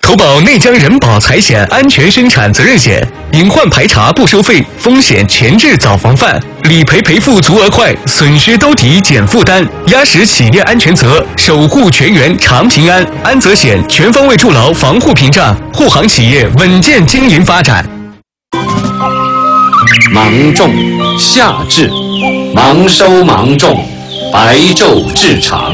投保内江人保财险安全生产责任险，隐患排查不收费，风险前置早防范，理赔赔付足额快，损失兜底减负担，压实企业安全责，守护全员长平安。安责险全方位筑牢防护屏障，护航企业稳健经营发展。 芒种夏至，芒收芒种，白昼至长。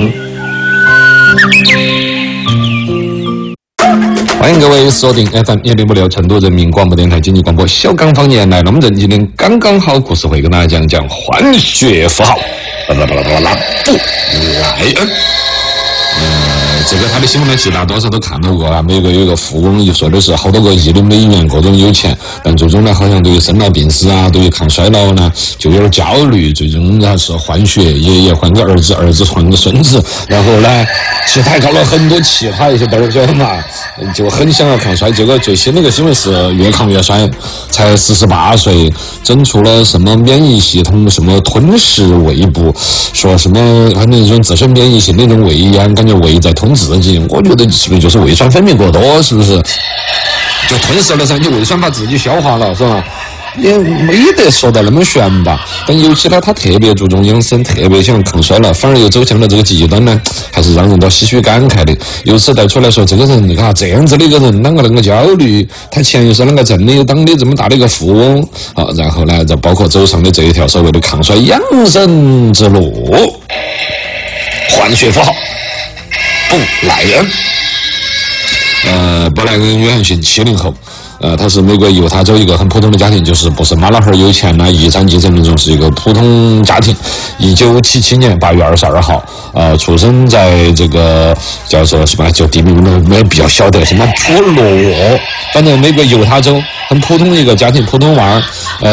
欢迎各位锁定 FM106成都人民广播电台经济广播小刚方言来了。我们今天刚刚好故事会跟大家讲讲换血符号，不来恩。这个他的新闻呢，其实大多数都看到过啊。美国有一个富翁，一说的是好多个亿的美元，各种有钱，但最终呢，好像对于生老病死啊，对于抗衰老呢，就有点焦虑。最终呢是换血，爷爷换个儿子，儿子换个孙子，然后呢，其他搞了很多其他一些东西嘛，就很想要抗衰。结果最新那个新闻是越抗越衰，才48岁，整出了什么免疫系统，什么吞噬胃部，说什么反正一种自身免疫性那种胃炎，感觉胃在吞自己。我觉得是不是就是胃酸分泌过多，是不是就吞噬了噻？你胃酸把自己消化了，是吧？也没得说到那么玄吧。但尤其呢，他特别注重养生，特别想抗衰老，反而又走向了这个极端呢，还是让人都唏嘘感慨的。由此带出来说，这个人你看这样子的一个人，啷个那个焦虑？他钱又是啷个挣的？当的这么大的一个富翁啊，然后呢，再包括走上的这一条所谓的抗衰养生之路，换血符号。布莱恩，布莱恩·约翰逊70后，他是美国犹他州一个很普通的家庭，就是不是妈老汉儿有钱呐，遗产继承那种，是一个普通家庭。1977年8月22号，出生在这个叫做什么，就地名没比较晓得，什么普罗，反正美国犹他州很普通的一个家庭，普通娃儿。